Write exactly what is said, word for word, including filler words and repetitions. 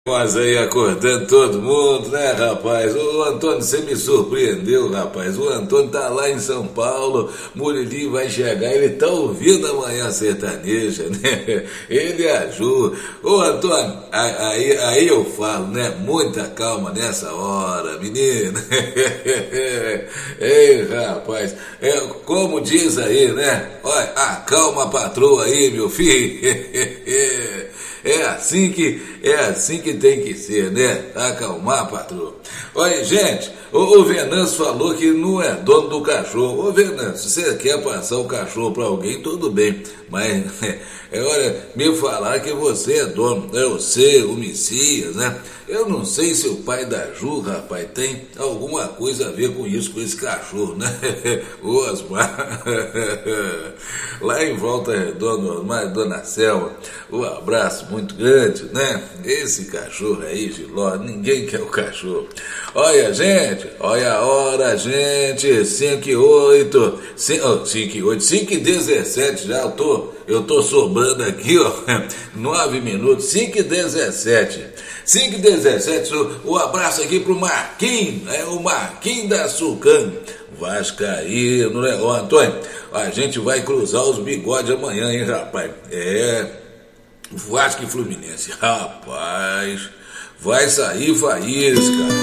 Mas aí acordando todo mundo, né, rapaz? O Antônio, você me surpreendeu, rapaz. O Antônio tá lá em São Paulo, Murilinho vai chegar, ele tá ouvindo a Manhã Sertaneja, né? Ele e a Ju. Ô, Antônio, aí, aí eu falo, né? Muita calma nessa hora, menino. Ei, rapaz, é, como diz aí, né? Olha, acalma a patroa aí, meu filho. É assim que é assim que tem que ser, né? Acalmar, patrão. Olha, gente, o, o Venâncio falou que não é dono do cachorro. Ô, Venâncio, se você quer passar o cachorro para alguém, tudo bem. Mas, é, olha, me falar que você é dono, é você, o Messias, né? Eu não sei se o pai da Ju, rapaz, tem alguma coisa a ver com isso, com esse cachorro, né? O Osmar. Lá em Volta Redonda, Osmar e Dona Selma, um abraço muito grande, né? Esse cachorro aí, Giló, ninguém quer o cachorro. Olha, gente, olha a hora, gente, cinco e oito, cinco e oito, cinco e dezessete já, eu tô, eu tô sobrando aqui, ó, nove minutos, cinco e dezessete, cinco e dezessete, o, o abraço aqui pro Marquinhos, é o Marquinhos da Sucan, Vascaíno, né? Ô, Antônio, a gente vai cruzar os bigodes amanhã, hein, rapaz? É, Vasco e Fluminense, rapaz, vai sair faísca.